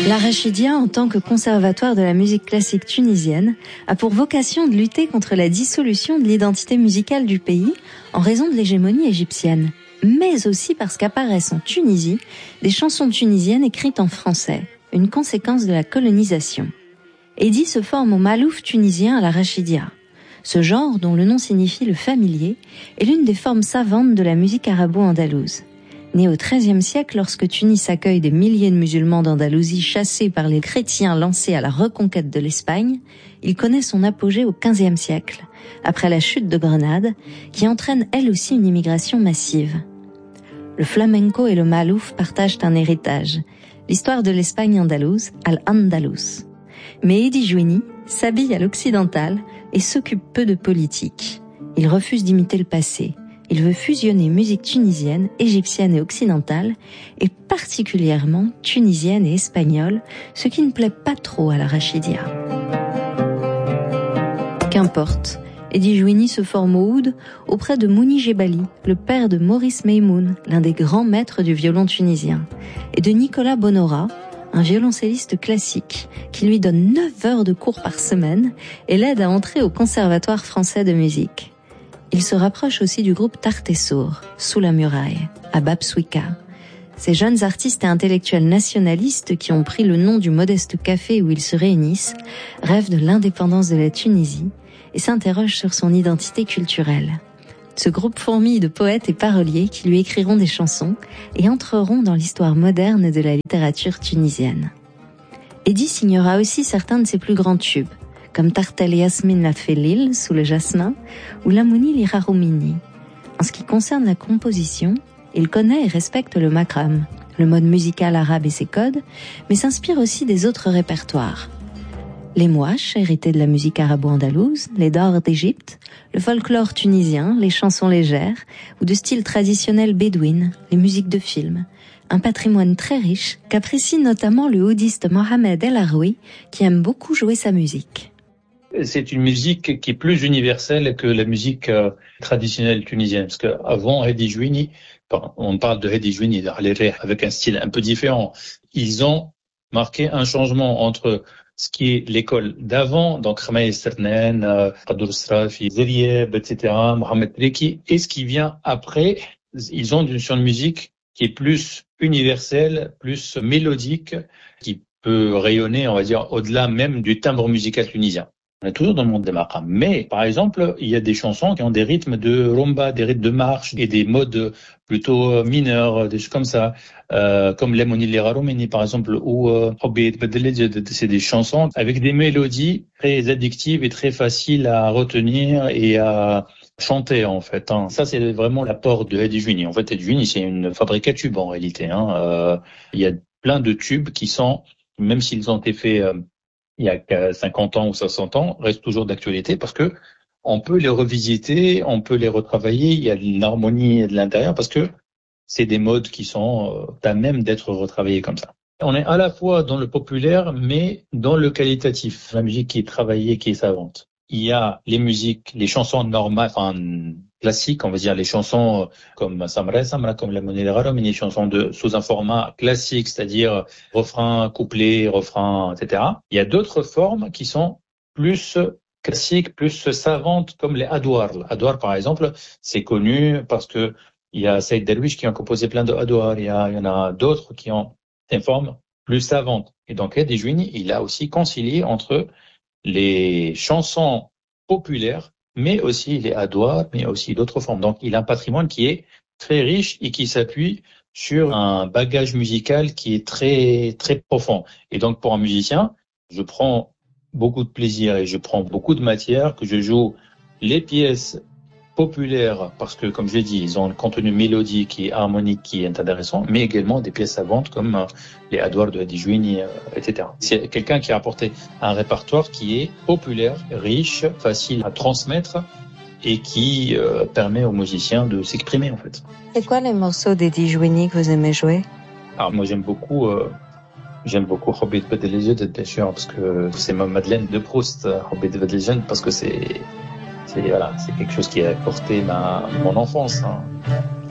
La Rachidia, en tant que conservatoire de la musique classique tunisienne, a pour vocation de lutter contre la dissolution de l'identité musicale du pays en raison de l'hégémonie égyptienne, mais aussi parce qu'apparaissent en Tunisie des chansons tunisiennes écrites en français, une conséquence de la colonisation. Eddy se forme au malouf tunisien à la Rachidia. Ce genre, dont le nom signifie le familier, est l'une des formes savantes de la musique arabo-andalouse. Né au XIIIe siècle, lorsque Tunis accueille des milliers de musulmans d'Andalousie chassés par les chrétiens lancés à la reconquête de l'Espagne, il connaît son apogée au XVe siècle, après la chute de Grenade, qui entraîne elle aussi une immigration massive. Le flamenco et le malouf partagent un héritage, l'histoire de l'Espagne andalouse, Al-Andalus. Mais Eddy Jouini s'habille à l'occidental et s'occupe peu de politique. Il refuse d'imiter le passé. Il veut fusionner musique tunisienne, égyptienne et occidentale, et particulièrement tunisienne et espagnole, ce qui ne plaît pas trop à la Rachidia. Qu'importe, Eddy Jouini se forme au oud auprès de Mouni Jebali, le père de Maurice Meïmoun, l'un des grands maîtres du violon tunisien, et de Nicolas Bonora, un violoncelliste classique, qui lui donne 9 heures de cours par semaine et l'aide à entrer au Conservatoire français de musique. Il se rapproche aussi du groupe Tartessour, Sous la muraille, à Babsouika. Ces jeunes artistes et intellectuels nationalistes qui ont pris le nom du modeste café où ils se réunissent, rêvent de l'indépendance de la Tunisie et s'interrogent sur son identité culturelle. Ce groupe fourmille de poètes et paroliers qui lui écriront des chansons et entreront dans l'histoire moderne de la littérature tunisienne. Eddy signera aussi certains de ses plus grands tubes, comme Tartel Yasmine la Félil, Sous le jasmin, ou Lamouni l'Iraroumini. En ce qui concerne la composition, il connaît et respecte le makram, le mode musical arabe et ses codes, mais s'inspire aussi des autres répertoires. Les mouaches, hérités de la musique arabo-andalouse, les dors d'Égypte, le folklore tunisien, les chansons légères, ou de style traditionnel bédouine, les musiques de film. Un patrimoine très riche qu'apprécie notamment le oudiste Mohamed El Aroui, qui aime beaucoup jouer sa musique. C'est une musique qui est plus universelle que la musique traditionnelle tunisienne. Parce qu'avant Eddy Jouini, on parle de Eddy Jouini, avec un style un peu différent. Ils ont marqué un changement entre ce qui est l'école d'avant, donc Ramaï Sernen, Qadour Srafi, Zerieb, etc., Mohamed Reki, et ce qui vient après. Ils ont une musique qui est plus universelle, plus mélodique, qui peut rayonner, on va dire, au-delà même du timbre musical tunisien. On est toujours dans le monde des maqams. Mais, par exemple, il y a des chansons qui ont des rythmes de rumba, des rythmes de marche et des modes plutôt mineurs, des choses comme ça, comme Lamouni l'Iraroumini, par exemple, ou Hobby Bedele, c'est des chansons avec des mélodies très addictives et très faciles à retenir et à chanter, en fait. Ça, c'est vraiment l'apport de Eddy Jouini. En fait, Eddy Jouini, c'est une fabrique à tubes, en réalité. Il y a plein de tubes qui sont, même s'ils ont été faits il y a 50 ans ou 60 ans, restent toujours d'actualité parce que on peut les revisiter, on peut les retravailler, il y a une harmonie de l'intérieur parce que c'est des modes qui sont à même d'être retravaillés comme ça. On est à la fois dans le populaire, mais dans le qualitatif, la musique qui est travaillée, qui est savante. Il y a les musiques, les chansons normales, classiques, on va dire les chansons comme Samra, comme Lamouni l'Iraroumini, les chansons sous un format classique, c'est-à-dire refrain, couplet, refrain, etc. Il y a d'autres formes qui sont plus classiques, plus savantes, comme les adouars. L'adouar, par exemple, c'est connu parce que il y a Saïd Derwish qui a composé plein de adouars. Il y en a d'autres qui ont des formes plus savantes. Et donc, Eddy Jouini, il a aussi concilié entre les chansons populaires, mais aussi les adouars, mais aussi d'autres formes. Donc, il a un patrimoine qui est très riche et qui s'appuie sur un bagage musical qui est très, très profond. Et donc, pour un musicien, je prends beaucoup de plaisir et je prends beaucoup de matière, que je joue les pièces populaires parce que, comme je l'ai dit, ils ont un contenu mélodique qui est harmonique, qui est intéressant, mais également des pièces savantes comme les adouars de Eddy Jouini, etc. C'est quelqu'un qui a apporté un répertoire qui est populaire, riche, facile à transmettre et qui permet aux musiciens de s'exprimer, en fait. C'est quoi les morceaux d'Eddy Jouini que vous aimez jouer? Alors moi j'aime beaucoup Hobby Bedele, bien sûr, parce que c'est ma Madeleine de Proust, Hobby Bedele, parce que c'est quelque chose qui a apporté mon enfance.